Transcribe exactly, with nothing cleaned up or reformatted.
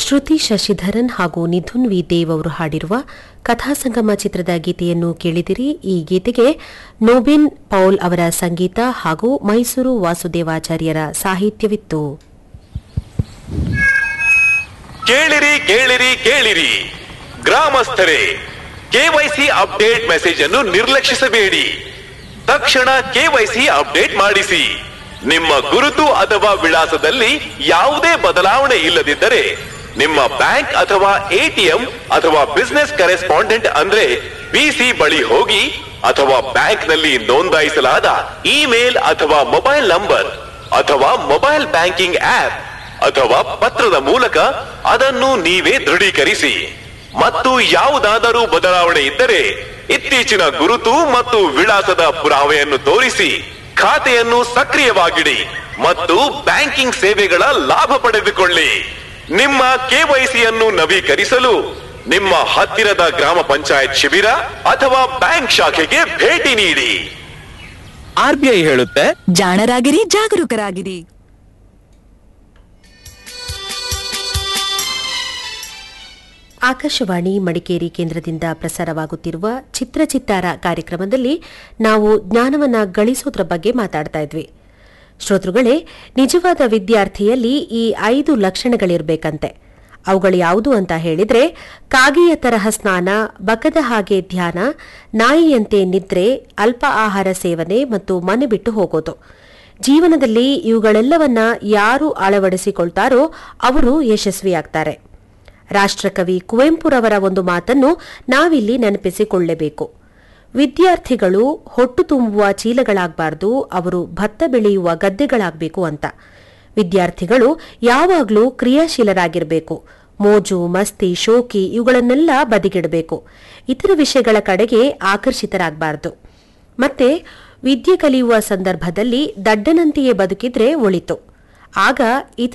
ಶ್ರುತಿ ಶಶಿಧರನ್ ಹಾಗೂ ನಿಧುನ್ ವಿ ದೇವ್ ಅವರು ಹಾಡಿರುವ ಕಥಾಸಂಗಮ ಚಿತ್ರದ ಗೀತೆಯನ್ನು ಕೇಳಿದಿರಿ. ಈ ಗೀತೆಗೆ ನೋಬಿನ್ ಪೌಲ್ ಅವರ ಸಂಗೀತ ಹಾಗೂ ಮೈಸೂರು ವಾಸುದೇವಾಚಾರ್ಯರ ಸಾಹಿತ್ಯವಿತ್ತು. ಕೇಳಿರಿ ಕೇಳಿರಿ ಕೇಳಿರಿ ಗ್ರಾಮಸ್ಥರೇ, ಕೆವೈಸಿ ಅಪ್ಡೇಟ್ ಮೆಸೇಜ್ ಅನ್ನು ನಿರ್ಲಕ್ಷಿಸಬೇಡಿ. ತಕ್ಷಣ ಕೆವೈಸಿ ಅಪ್ಡೇಟ್ ಮಾಡಿಸಿ. ನಿಮ್ಮ ಗುರುತು ಅಥವಾ ವಿಳಾಸದಲ್ಲಿ ಯಾವುದೇ ಬದಲಾವಣೆ ಇಲ್ಲದಿದ್ದರೆ ನಿಮ್ಮ ಬ್ಯಾಂಕ್ ಅಥವಾ ಎಟಿಎಂ ಅಥವಾ ಬಿಸಿನೆಸ್ ಕರೆಸ್ಪಾಂಡೆಂಟ್ ಅಂದ್ರೆ ಬಿಸಿ ಬಳಿ ಹೋಗಿ ಅಥವಾ ಬ್ಯಾಂಕ್ ನಲ್ಲಿ ನೋಂದಾಯಿಸಲಾದ ಇಮೇಲ್ ಅಥವಾ ಮೊಬೈಲ್ ನಂಬರ್ ಅಥವಾ ಮೊಬೈಲ್ ಬ್ಯಾಂಕಿಂಗ್ ಆಪ್ ಅಥವಾ ಪತ್ರದ ಮೂಲಕ ಅದನ್ನು ನೀವೇ ದೃಢೀಕರಿಸಿ. ಮತ್ತು ಯಾವುದಾದರೂ ಬದಲಾವಣೆ ಇದ್ದರೆ ಇತ್ತೀಚಿನ ಗುರುತು ಮತ್ತು ವಿಳಾಸದ ಪುರಾವೆಯನ್ನು ತೋರಿಸಿ ಖಾತೆಯನ್ನು ಸಕ್ರಿಯವಾಗಿಡಿ ಮತ್ತು ಬ್ಯಾಂಕಿಂಗ್ ಸೇವೆಗಳ ಲಾಭ ಪಡೆದುಕೊಳ್ಳಿ. ನಿಮ್ಮ ಕೆವೈಸಿಯನ್ನು ನವೀಕರಿಸಲು ನಿಮ್ಮ ಹತ್ತಿರದ ಗ್ರಾಮ ಪಂಚಾಯತ್ ಶಿಬಿರ ಅಥವಾ ಬ್ಯಾಂಕ್ ಶಾಖೆಗೆ ಭೇಟಿ ನೀಡಿ. ಆರ್ಬಿಐ ಹೇಳುತ್ತೆ, ಜಾಣರಾಗಿರಿ, ಜಾಗರೂಕರಾಗಿರಿ. ಆಕಾಶವಾಣಿ ಮಡಿಕೇರಿ ಕೇಂದ್ರದಿಂದ ಪ್ರಸಾರವಾಗುತ್ತಿರುವ ಚಿತ್ರಚಿತ್ತಾರ ಕಾರ್ಯಕ್ರಮದಲ್ಲಿ ನಾವು ಜ್ಞಾನವನ್ನ ಗಳಿಸೋದ್ರ ಬಗ್ಗೆ ಮಾತಾಡ್ತಾ ಇದ್ವಿ. ಶ್ರೋತೃಗಳೇ, ನಿಜವಾದ ವಿದ್ಯಾರ್ಥಿಯಲ್ಲಿ ಈ ಐದು ಲಕ್ಷಣಗಳಿರಬೇಕಂತೆ. ಅವುಗಳು ಯಾವುದು ಅಂತ ಹೇಳಿದ್ರೆ, ಕಾಗೆಯ ತರಹ ಸ್ನಾನ, ಬಕದ ಹಾಗೆ ಧ್ಯಾನ, ನಾಯಿಯಂತೆ ನಿದ್ರೆ, ಅಲ್ಪ ಆಹಾರ ಸೇವನೆ ಮತ್ತು ಮನೆ ಬಿಟ್ಟು ಹೋಗೋದು. ಜೀವನದಲ್ಲಿ ಇವುಗಳೆಲ್ಲವನ್ನ ಯಾರು ಅಳವಡಿಸಿಕೊಳ್ತಾರೋ ಅವರು ಯಶಸ್ವಿಯಾಗ್ತಾರೆ. ರಾಷ್ಟ್ರಕವಿ ಕುವೆಂಪುರವರ ಒಂದು ಮಾತನ್ನು ನಾವಿಲ್ಲಿ ನೆನಪಿಸಿಕೊಳ್ಳಬೇಕು. ವಿದ್ಯಾರ್ಥಿಗಳು ಹೊಟ್ಟು ತುಂಬುವ ಚೀಲಗಳಾಗಬಾರ್ದು, ಅವರು ಭತ್ತ ಬೆಳೆಯುವ ಗದ್ದೆಗಳಾಗಬೇಕು ಅಂತ. ವಿದ್ಯಾರ್ಥಿಗಳು ಯಾವಾಗಲೂ ಕ್ರಿಯಾಶೀಲರಾಗಿರಬೇಕು. ಮೋಜು, ಮಸ್ತಿ, ಶೋಕಿ ಇವುಗಳನ್ನೆಲ್ಲ ಬದಿಗಿಡಬೇಕು. ಇತರ ವಿಷಯಗಳ ಕಡೆಗೆ ಆಕರ್ಷಿತರಾಗಬಾರದು. ಮತ್ತೆ ವಿದ್ಯೆ ಕಲಿಯುವ ಸಂದರ್ಭದಲ್ಲಿ ದಡ್ಡನಂತೆಯೇ ಬದುಕಿದ್ರೆ ಒಳಿತು. ಆಗ